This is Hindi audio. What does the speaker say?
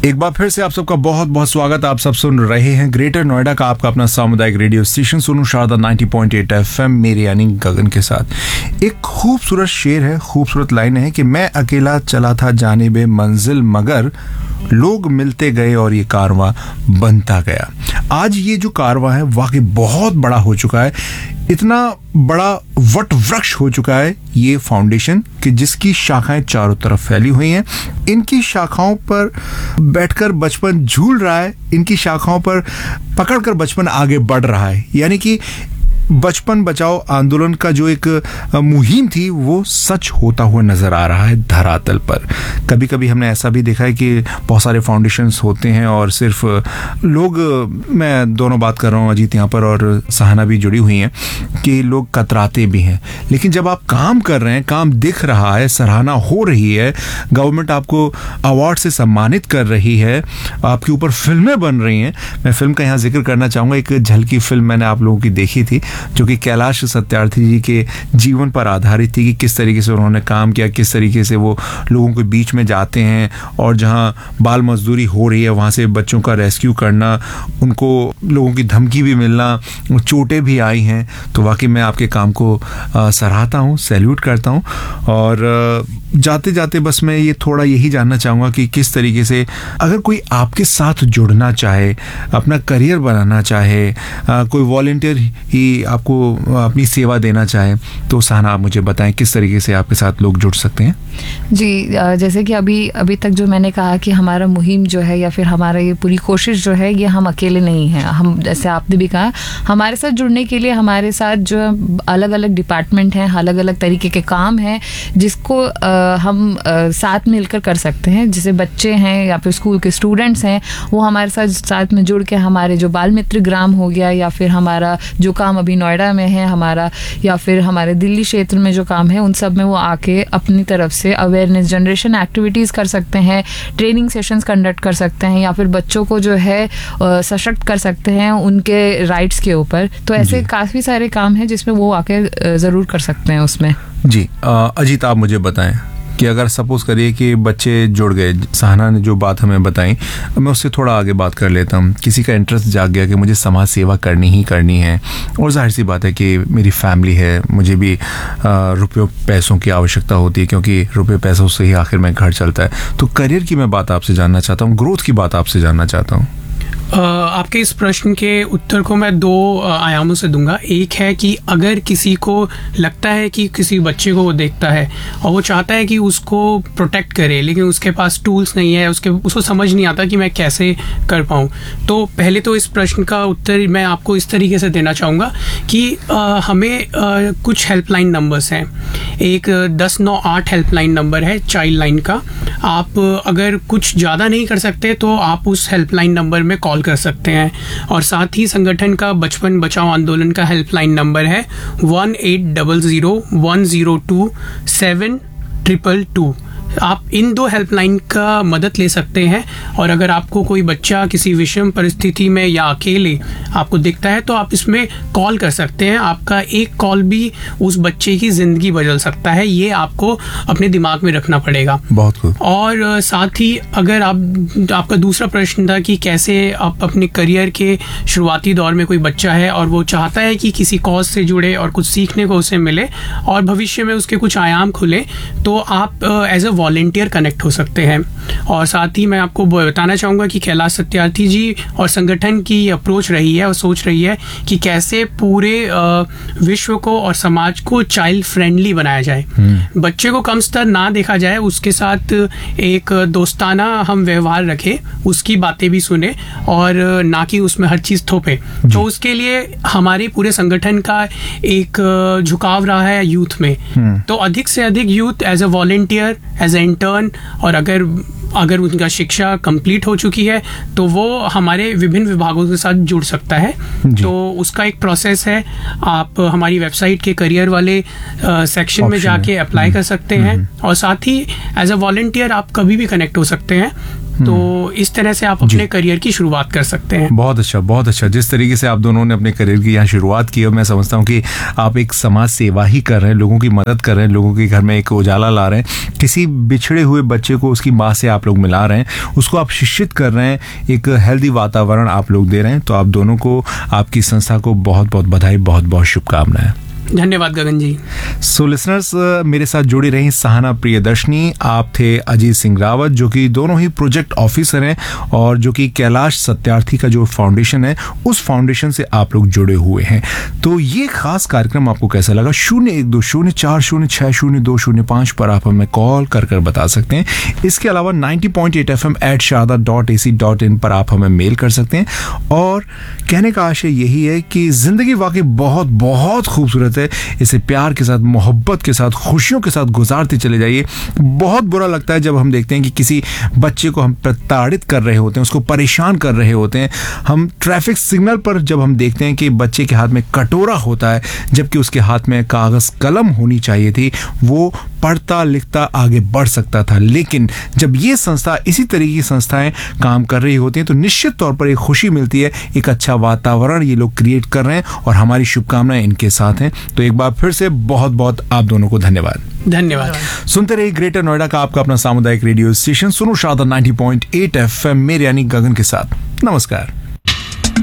एक बार फिर से आप सबका बहुत बहुत स्वागत। आप सब सुन रहे हैं ग्रेटर नोएडा का आपका अपना सामुदायिक radio station Sonu Sharda 90.8 FM मेरे यानी गगन के साथ। एक खूबसूरत शेर है, खूबसूरत लाइन है कि मैं अकेला चला था जानिबे मंजिल मगर लोग मिलते गए और ये कारवां बनता गया। आज ये जो कारवां है वाकई बहुत बड़ा हो चुका है, इतना बड़ा वट वृक्ष हो चुका है ये फाउंडेशन कि जिसकी शाखाएं चारों तरफ फैली हुई हैं। इनकी शाखाओं पर बैठकर बचपन झूल रहा है, इनकी शाखाओं पर पकड़कर बचपन आगे बढ़ रहा है। यानी कि बचपन बचाओ आंदोलन का जो एक मुहिम थी वो सच होता हुआ नजर आ रहा है धरातल पर। कभी कभी हमने ऐसा भी देखा है कि बहुत सारे फाउंडेशंस होते हैं और सिर्फ लोग, मैं दोनों बात कर रहा हूँ, अजीत यहाँ पर और सहाना भी जुड़ी हुई हैं, कि लोग कतराते भी हैं। लेकिन जब आप काम कर रहे हैं, काम दिख रहा है, सराहना हो रही है, गवर्नमेंट आपको अवार्ड से सम्मानित कर रही है, आपके ऊपर फिल्में बन रही हैं। मैं फिल्म का यहाँ जिक्र करना चाहूँगा, एक झलकी फिल्म मैंने आप लोगों की देखी थी जो कि कैलाश सत्यार्थी जी के जीवन पर आधारित थी कि किस तरीके से उन्होंने काम किया, किस तरीके से वो लोगों के बीच में जाते हैं और जहां बाल मजदूरी हो रही है वहां से बच्चों का रेस्क्यू करना, उनको लोगों की धमकी भी मिलना, चोटें भी आई हैं। तो वाकई मैं आपके काम को सराहता हूं, सैल्यूट करता हूं। और जाते जाते बस मैं ये थोड़ा यही जानना चाहूँगा कि किस तरीके से अगर कोई आपके साथ जुड़ना चाहे, अपना करियर बनाना चाहे, कोई वॉलंटियर ही आपको अपनी सेवा देना चाहे, तो सहाना आप मुझे बताएं किस तरीके से आपके साथ लोग जुड़ सकते हैं। जी, जैसे कि अभी तक जो मैंने कहा कि हमारा मुहिम जो है या फिर हमारा ये पूरी कोशिश जो है ये हम अकेले नहीं हैं। हम, जैसे आपने भी कहा, हमारे साथ जुड़ने के लिए हमारे साथ जो अलग अलग डिपार्टमेंट हैं, अलग अलग तरीके के काम हैं जिसको हम साथ मिलकर कर सकते हैं। जैसे बच्चे हैं या फिर स्कूल के स्टूडेंट्स हैं, वो हमारे साथ में जुड़ के हमारे जो बाल मित्र ग्राम हो गया या फिर हमारा जो काम अभी नोएडा में है हमारा, या फिर हमारे दिल्ली क्षेत्र में जो काम है, उन सब में वो आके अपनी तरफ से अवेयरनेस जनरेशन एक्टिविटीज़ कर सकते हैं, ट्रेनिंग सेशंस कंडक्ट कर सकते हैं, या फिर बच्चों को जो है सशक्त कर सकते हैं उनके राइट्स के ऊपर। तो ऐसे काफ़ी सारे काम हैं जिसमें वो आके ज़रूर कर सकते हैं उसमें। जी, अजीत आप मुझे बताएं कि अगर सपोज करिए कि बच्चे जुड़ गए, सहाना ने जो बात हमें बताई, मैं उससे थोड़ा आगे बात कर लेता हूँ। किसी का इंटरेस्ट जाग गया कि मुझे समाज सेवा करनी ही करनी है, और जाहिर सी बात है कि मेरी फैमिली है, मुझे भी रुपयों पैसों की आवश्यकता होती है क्योंकि रुपये पैसों से ही आखिर में घर चलता है। तो करियर की मैं बात आपसे जानना चाहता हूँ, ग्रोथ की बात आपसे जानना चाहता हूँ। आपके इस प्रश्न के उत्तर को मैं दो आयामों से दूंगा। एक है कि अगर किसी को लगता है कि किसी बच्चे को वो देखता है और वो चाहता है कि उसको प्रोटेक्ट करे, लेकिन उसके पास टूल्स नहीं है, उसको समझ नहीं आता कि मैं कैसे कर पाऊँ, तो पहले तो इस प्रश्न का उत्तर मैं आपको इस तरीके से देना चाहूँगा कि हमें कुछ हेल्पलाइन नंबर्स हैं। एक 1098 हेल्पलाइन नंबर है चाइल्ड लाइन का। आप अगर कुछ ज़्यादा नहीं कर सकते तो आप उस हेल्पलाइन नंबर में कॉल कर सकते हैं। और साथ ही संगठन का बचपन बचाओ आंदोलन का हेल्पलाइन नंबर है 1800-102-722। आप इन दो हेल्पलाइन का मदद ले सकते हैं। और अगर आपको कोई बच्चा किसी विषम परिस्थिति में या अकेले आपको दिखता है तो आप इसमें कॉल कर सकते हैं। आपका एक कॉल भी उस बच्चे की ज़िंदगी बदल सकता है, ये आपको अपने दिमाग में रखना पड़ेगा। बहुत खूब। और साथ ही अगर आपका दूसरा प्रश्न था कि कैसे आप अपने करियर के शुरुआती दौर में कोई बच्चा है और वो चाहता है कि किसी कॉज से जुड़े और कुछ सीखने को उसे मिले और भविष्य में उसके कुछ आयाम खुले, तो आप एज अ वॉलंटियर कनेक्ट हो सकते हैं। और साथ ही मैं आपको बताना चाहूँगा कि कैलाश सत्यार्थी जी और संगठन की अप्रोच रही है और सोच रही है कि कैसे पूरे विश्व को और समाज को चाइल्ड फ्रेंडली बनाया जाए। बच्चे को कम स्तर ना देखा जाए, उसके साथ एक दोस्ताना हम व्यवहार रखें, उसकी बातें भी सुने और ना कि उसमें हर चीज़ थोपे। तो उसके लिए हमारे पूरे संगठन का एक झुकाव रहा है यूथ में। तो अधिक से अधिक youth as a volunteer, as a intern, और अगर उनका शिक्षा कंप्लीट हो चुकी है तो वो हमारे विभिन्न विभागों के साथ जुड़ सकता है। तो उसका एक प्रोसेस है। आप हमारी वेबसाइट के करियर वाले सेक्शन में जाके अप्लाई कर सकते हैं। और साथ ही एज अ वॉलंटियर आप कभी भी कनेक्ट हो सकते हैं। तो इस तरह से आप अपने करियर की शुरुआत कर सकते हैं। बहुत अच्छा, बहुत अच्छा। जिस तरीके से आप दोनों ने अपने करियर की यहाँ शुरुआत की है, मैं समझता हूँ कि आप एक समाज सेवा ही कर रहे हैं, लोगों की मदद कर रहे हैं, लोगों के घर में एक उजाला ला रहे हैं। किसी बिछड़े हुए बच्चे को उसकी माँ से आप लोग मिला रहे हैं, उसको आप शिक्षित कर रहे हैं, एक हेल्दी वातावरण आप लोग दे रहे हैं। तो आप दोनों को, आपकी संस्था को बहुत बहुत बधाई, बहुत बहुत शुभकामनाएं। धन्यवाद गगन जी। सो लिसनर्स, मेरे साथ जुड़ी रही सहाना प्रियदर्शनी, आप थे अजीत सिंह रावत, जो कि दोनों ही प्रोजेक्ट ऑफिसर हैं और जो कि कैलाश सत्यार्थी का जो फाउंडेशन है, उस फाउंडेशन से आप लोग जुड़े हुए हैं। तो ये खास कार्यक्रम आपको कैसा लगा? 012040600205 पर आप हमें कॉल कर बता सकते हैं। इसके अलावा 90.8 FM@sharda.ac.in पर आप हमें मेल कर सकते हैं। और कहने का आशय यही है कि जिंदगी वाकई बहुत बहुत खूबसूरत है। इसे प्यार के साथ, मोहब्बत के साथ, खुशियों के साथ गुजारते चले जाइए। बहुत बुरा लगता है जब हम देखते हैं कि किसी बच्चे को हम प्रताड़ित कर रहे होते हैं, उसको परेशान कर रहे होते हैं। हम ट्रैफिक सिग्नल पर जब हम देखते हैं कि बच्चे के हाथ में कटोरा होता है, जबकि उसके हाथ में कागज कलम होनी चाहिए थी, वो पढ़ता लिखता आगे बढ़ सकता था। लेकिन जब ये संस्था, इसी तरीके की संस्थाएं काम कर रही होती हैं, तो निश्चित तौर पर एक खुशी मिलती है, एक अच्छा वातावरण ये लोग क्रिएट कर रहे हैं और हमारी शुभकामनाएं इनके साथ हैं। तो एक बार फिर से बहुत बहुत आप दोनों को धन्यवाद। धन्यवाद। सुनते रहिए ग्रेटर नोएडा का आपका अपना सामुदायिक रेडियो स्टेशन सुनो शारदा 90.8 FM, मेरे यानी गगन के साथ। नमस्कार।